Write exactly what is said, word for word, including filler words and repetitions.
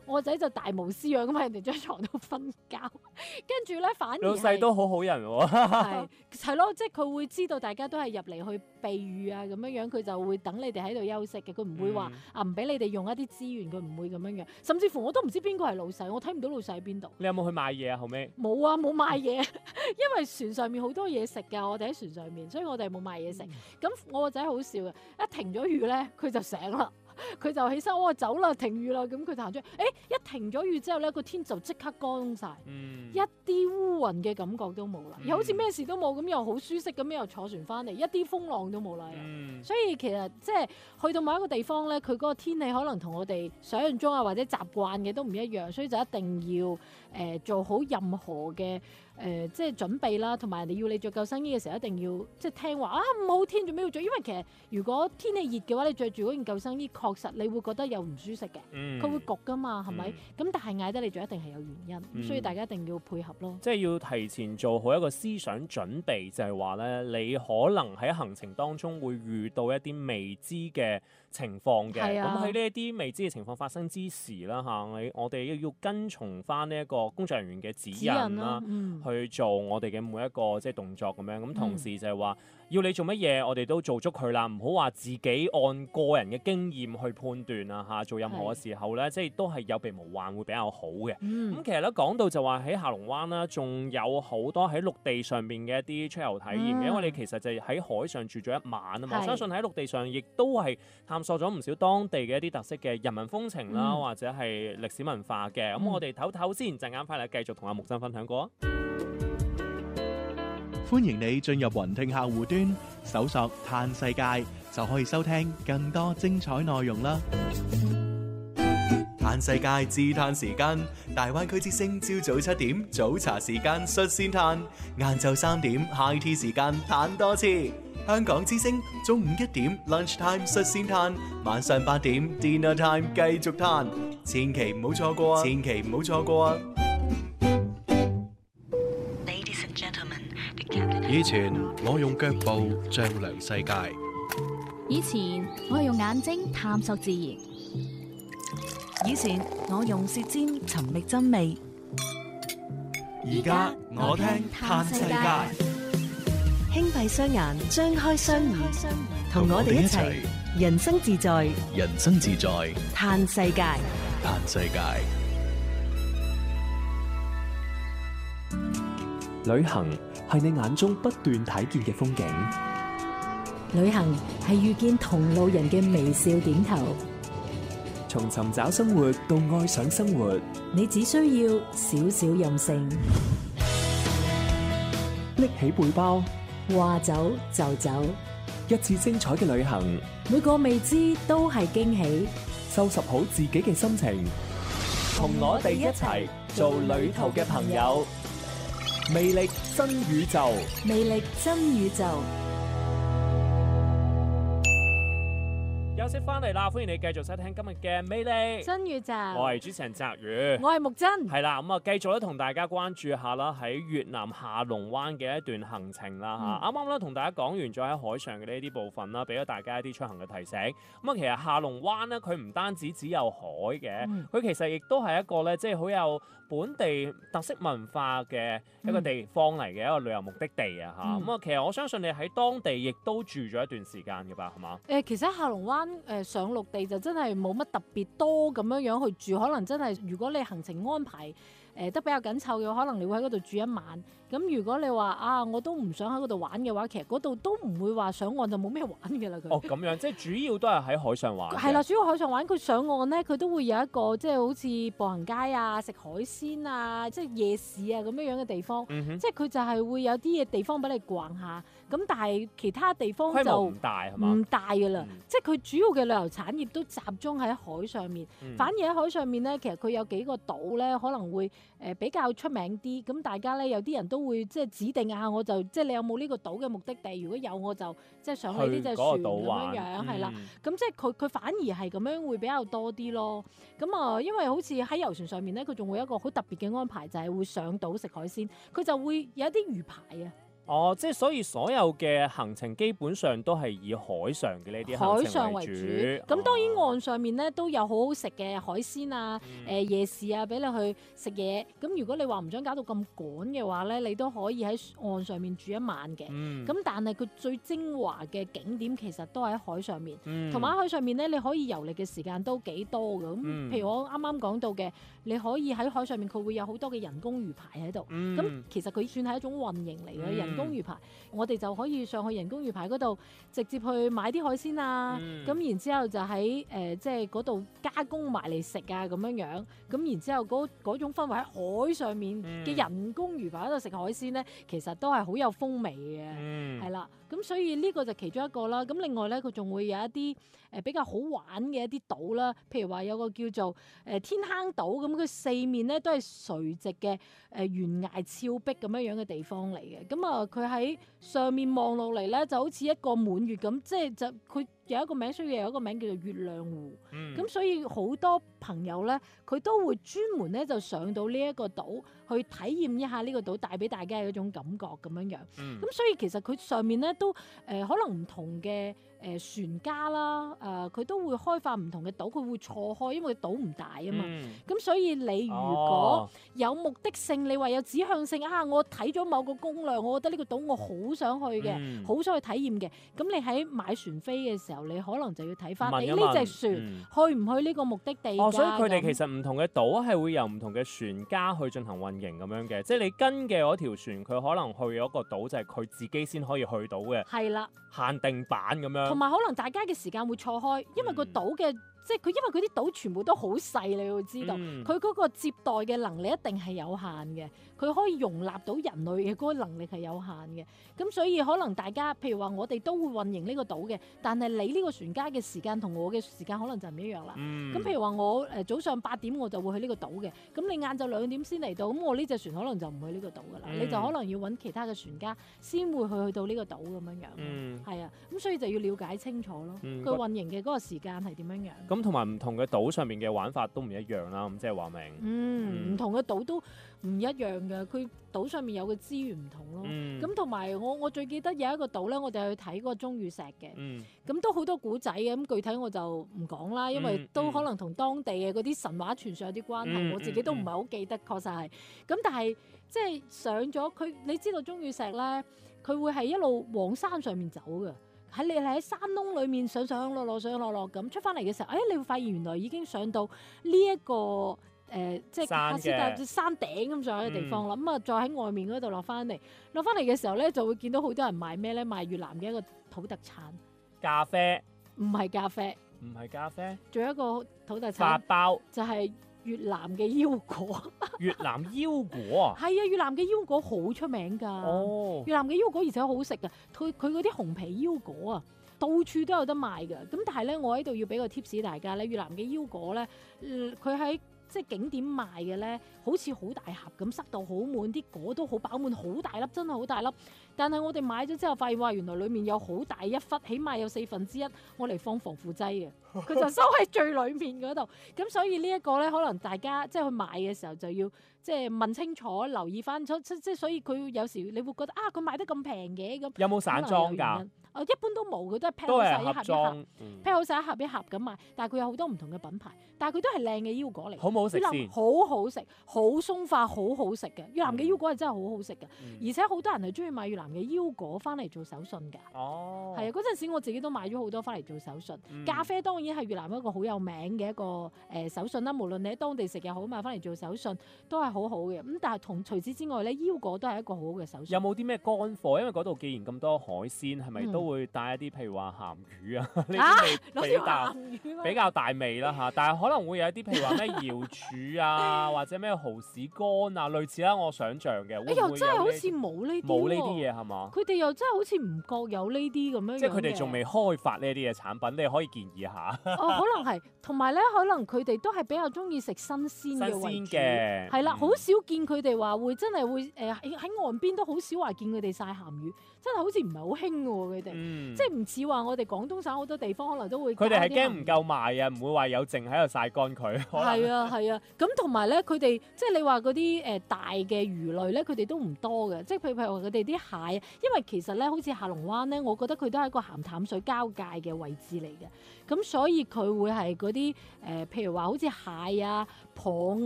我個仔就大模斯樣咁喺人哋張床度瞓覺，跟住咧反而老細都好好人喎、哦， 係係咯，即係佢會知道大家都係入嚟去避雨啊咁樣樣，佢就會等你哋喺度休息嘅，佢唔會話、嗯、啊唔俾你哋用一啲資源，佢唔會咁樣樣。甚至乎我都唔知邊個係老細，我睇唔到老細喺邊度。 你有冇去買嘢啊？後尾冇啊，冇買嘢，因為船上面好多嘢食㗎，我哋喺船上面，所以我哋冇買嘢食。咁、嗯、我個仔好笑嘅，一停咗雨咧，佢就醒啦。佢就起身，我話走啦，停雨啦，咁佢行出去，誒一停咗雨之後咧，個天就即刻乾晒，嗯、一啲烏雲嘅感覺都冇啦，又好似咩事都冇，咁又好舒適咁樣又坐船翻嚟，一啲風浪都冇啦。嗯、所以其實即係去到某一個地方咧，佢嗰個天氣可能同我哋想象中啊或者習慣嘅都唔一樣，所以就一定要誒、呃、做好任何嘅。誒、呃、即係準備啦，同埋人哋要你着救生衣嘅時候，一定要即係聽話啊！唔好天做咩要着？因為其實如果天氣熱嘅話，你着住嗰件救生衣，確實你會覺得有唔舒適嘅，佢、嗯、會焗噶嘛，係咪？咁、嗯、但係嗌得你着一定係有原因，嗯、所以大家一定要配合咯。 即係要提前做好一個思想準備，就係話咧，你可能喺行程當中會遇到一啲未知嘅情況嘅。咁喺呢一啲未知嘅情況發生之時啦，嚇、啊、你我哋要跟從翻呢一個工作人員嘅指引啦。去做我哋嘅每一個即係動作咁樣，咁同時就係話、嗯、要你做乜嘢，我哋都做足佢啦，唔好話自己按個人嘅經驗去判斷啊嚇，做任何嘅時候咧，即係都係有備無患會比較好嘅。咁、嗯、其實咧講到就話喺下龍灣啦，仲有好多喺陸地上邊嘅一啲出遊體驗嘅，嗯、因為你其實就係喺海上住咗一晚啊嘛，我相信喺陸地上亦都係探索咗唔少當地嘅一啲特色嘅人文風情啦，嗯、或者係歷史文化嘅。咁、嗯、我哋唞唞先，陣間翻嚟繼續同阿木真分享過。 歡迎你進入雲聽客戶端，搜索嘆世界就可以收聽更多精彩內容啦。嘆世界自嘆時間，大灣區之聲朝早七點早茶時間率先嘆，晏晝三點 high tea 時間嘆多次。香港之聲中午一點 lunch time 率先嘆，晚上八點 dinner time 繼續嘆，千祈唔好錯過啊！千祈唔好錯過啊！ 以前我用腳步丈量世界， 以前我用眼睛探索自然，以前我用舌尖尋覓真味， 而家我聽嘆世界。 輕閉雙眼，張開雙耳，同我哋一齊人生自在， 人生自在嘆世界， 嘆世界。 旅行係你眼中不斷睇見嘅風景， 旅行係遇見同路人嘅微笑點頭。 從尋找生活到愛上生活， 你只需要少少任性， 拎起背包， 話走就走， 一次精彩嘅旅行， 每個未知都係驚喜。 收拾好自己嘅心情，同我哋一齊做旅途嘅朋友。魅力新宇宙， 魅力新宇宙。 休息翻嚟啦，歡迎你繼續收聽今日嘅魅力新宇宙。 我係主持人澤宇， 我係木真。 係啦，咁啊，繼續咧同大家關注下啦，喺越南下龍灣嘅一段行程啦嚇。啱啱咧同大家講完咗喺海上嘅呢啲部分啦，俾咗大家一啲出行嘅提醒。咁啊，其實下龍灣咧，佢唔單止只有海嘅，佢、嗯、其實亦都係一個咧，即係好有本地特色文化嘅一個地方嚟嘅、嗯、一個旅遊目的地啊嚇。咁啊、嗯，其實我相信你喺當地亦都住咗一段時間嘅吧，係嘛？ 誒，其實下龍灣誒、呃、上陸地就真係冇乜特別多咁樣樣去住，可能真係如果你行程安排誒、呃、得比較緊湊嘅，可能你會喺嗰度住一晚。咁如果你話啊，我都唔想喺嗰度玩嘅話，其實嗰度都唔會話上岸就冇咩玩嘅啦。佢哦咁樣，即係主要都係喺海上玩。 係啦，主要海上玩。佢上岸咧，佢都會有一個即係好似步行街啊、食海鮮啊、即係夜市啊咁樣樣嘅地方。嗯、哼即係佢就係會有啲嘅地方俾你逛下。咁但係其他地方就唔大係嘛？ 唔大㗎啦，嗯、即係佢主要嘅旅遊產業都集中喺海上面。嗯、反而喺海上面咧，其實佢有幾個島咧，可能會誒比較出名啲。咁大家咧有啲人都會即係指定啊，我就即係你有冇呢個島嘅目的地？如果有我就即係上去呢隻船咁樣樣係啦。咁、嗯、即係佢佢反而係咁樣會比較多啲咯。咁啊，因為好似喺遊船上面咧，佢仲會有一個好特別嘅安排，就係、是、會上島食海鮮。佢就會有一啲魚排啊。 哦，即係所以所有嘅行程基本上都係以海上嘅呢啲行海程為上為主，咁、 哦當然岸上面咧都有好好食嘅海鮮啊、誒、 嗯夜市啊，俾你去食嘢。咁如果你話唔想搞到咁趕嘅話咧，你都可以喺岸上面住一晚嘅。咁、 嗯但係佢最精華嘅景點其實都喺海上面， 嗯同埋喺海上面咧你可以遊歷嘅時間都幾多嘅。咁、 嗯譬如我啱啱講到嘅，你可以喺海上面佢會有好多嘅人工魚排喺度。咁、 嗯其實佢算係一種運營嚟嘅、 嗯人工魚排。我哋就可以上去人工魚排嗰度，直接去買啲海鮮啊，咁、 嗯然之後就喺誒、呃、即係嗰度加工埋嚟食啊咁樣樣，咁然之後嗰嗰種氛圍喺海上面嘅人工魚排喺度食海鮮咧，其實都係好有風味嘅，係啦、 嗯， 咁所以呢個就其中一個啦。咁另外咧，佢仲會有一啲誒、呃、比較好玩嘅一啲島啦，譬如話有個叫做誒、呃、天坑島，咁佢四面咧都係垂直嘅誒懸崖峭壁咁樣樣嘅地方嚟嘅。咁啊，佢喺上面望落嚟咧，就好似一個滿月咁，即係就佢有一個名，需要有一個名叫做月亮湖。咁、 嗯所以好多朋友咧，佢都會專門咧就上到呢一個島去體驗一下呢個島帶俾大家嘅一種感覺咁樣樣。咁、 嗯所以其實佢上面咧都誒、呃、可能唔同嘅誒、呃、船家啦，誒、呃、佢都會開發唔同嘅島，佢會錯開，因為島唔大啊嘛。 嗯咁、所以你如果哦有目的性，你話有指向性啊，我睇咗某個攻略，我覺得呢個島我好想去嘅， 嗯好、想去體驗嘅。咁你喺買船飛嘅時候，你可能就要睇翻問一你呢問隻船、 嗯去唔去呢個目的地㗎。 哦，所以佢哋咁其實唔同嘅島係會由唔同嘅船家去進行運營咁樣嘅，即係你跟嘅嗰條船，佢可能去咗一個島就係佢自己先可以去到嘅係啦， 限定版咁樣。 同埋可能大家嘅時間會錯開，因為個島嘅、即係佢，因為佢啲島全部都好細，你會知道嗯佢嗰、個接待嘅能力一定係有限嘅，佢可以容納到人類嘅嗰個能力係有限嘅。咁所以可能大家譬如話我哋都會運營呢個島嘅，但係你呢個船家嘅時間同我嘅時間可能就唔一樣啦。 嗯咁譬如話我誒、呃早上八點我就會去呢個島嘅，咁你晏晝兩點先嚟到，咁我呢隻船可能就唔去呢個島噶啦， 嗯你就可能要揾其他嘅船家先會去去到呢個島咁樣樣。 嗯係啊，咁所以就要了解清楚咯， 嗯佢運營嘅嗰個時間係點樣樣。 咁同埋唔同嘅島上面嘅玩法都唔一樣啦，咁即係話明。 嗯， 嗯唔同嘅島都唔一樣嘅，佢島上面有嘅資源唔同咯。 嗯咁同埋我我最記得有一個島咧，我哋去睇嗰個鐘乳石嘅， 嗯咁都好多古仔嘅，咁具體我就唔講啦，因為嗯都嗯可能同當地嘅嗰啲神話傳說有啲關係， 嗯我自己都唔係好記得，確實係。咁但係即係上咗佢，你知道鐘乳石咧，佢會係一路往山上面走嘅。喺你係喺山窿裏面上上落落上上落落咁出翻嚟嘅時候，誒、哎、你會發現原來已經上到呢、這、一個誒、呃、即係山哈斯達嘅山頂咁上嘅地方啦。咁啊、再喺外面嗰度落翻嚟，落翻嚟嘅時候咧，就會見到好多人賣咩咧？賣越南嘅一個土特產， 咖啡唔係咖啡， 唔係咖啡， 仲有一個土特產法包就係越南嘅腰果。 越南腰果啊！ 係啊，越南嘅腰果好出名㗎。 哦， 越南嘅腰果而且好食㗎，佢佢嗰啲紅皮腰果啊，到處都有得賣㗎。咁但係咧，我喺度要俾個 tips 大家咧，越南嘅腰果咧，佢、呃、喺即係景點賣嘅咧，好似好大盒咁，塞到好滿，啲果都好飽滿，好大粒，真係好大粒。但係我哋買咗之後，發現話原來裡面有好大一忽，起碼有四分之一我嚟放防腐劑嘅，佢就收喺最裡面嗰度。咁所以呢一個咧，可能大家即係去買嘅時候就要即係問清楚，留意翻出即即所以佢有時你會覺得啊，佢賣得咁平嘅咁。 有冇散裝㗎？ 啊，一般都冇，佢都係 pack 都係好晒一盒一盒盒裝。 ，pack 好晒一盒一盒咁賣。但係佢有好多唔同嘅品牌，但係佢都係靚嘅腰果嚟。 好唔好食越南先？ 好好食，好鬆化，好好食嘅。越南嘅腰果係真係好好食嘅， 嗯而且好多人係中意買越南嘅腰果翻嚟做手信㗎。 哦， 係啊，嗰陣時我自己都買咗好多翻嚟做手信。 嗯咖啡當然係越南一個好有名嘅一個誒、呃、手信啦，無論你喺當地食又好，買翻嚟做手信都係好好嘅。咁但係同除此之外咧，腰果都係一個好好嘅手信。 有冇啲咩乾貨？因為嗰度既然咁多海鮮，係咪嗯都會帶一啲譬如話鹹魚啊呢啊啲味攞條比較鹹魚比較大味啦嚇？但係可能會有一啲譬如話咩瑤柱啊，或者咩蠔豉乾啊，類似啦，我想像嘅。會哎又唔會有呢真係好似冇呢啲冇呢啲喎嘢係嘛？ 佢哋又真係好似唔覺有呢啲咁樣樣即係佢哋仲嘅未開發呢啲嘅產品，你可以建議下。 哦，可能係，同埋咧，可能佢哋都係比較中意食新鮮新嘅為主。 鮮嘅係啦， 嗯好少見佢哋話會真係會誒喺喺岸邊都好少話見佢哋晒鹹魚，真係好似唔係好興喎佢哋， 嗯即係唔似話我哋廣東省好多地方可能都會。 佢哋係驚唔夠賣啊，唔會話有剩喺度曬乾佢。可能係啊係啊，咁同埋咧，佢哋即係你話嗰啲誒大嘅魚類咧，佢哋都唔多嘅，即係譬如譬如話佢哋啲蟹，因為其實咧好似下龍灣咧，我覺得佢都係一個鹹淡水交界嘅位置嚟嘅，咁所以佢會係嗰啲誒，譬如話好似蟹啊、蚌